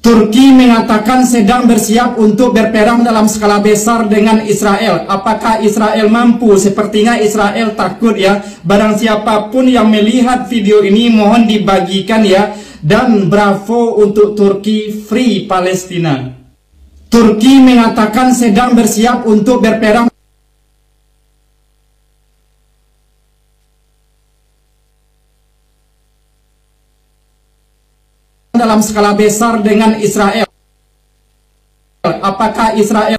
Turki mengatakan sedang bersiap untuk berperang dalam skala besar dengan Israel. Apakah Israel mampu? Sepertinya Israel takut ya. Barang siapapun yang melihat video ini mohon dibagikan ya. Dan bravo untuk Turki Free Palestina. Turki mengatakan sedang bersiap untuk berperang dalam skala besar dengan Israel. Apakah Israel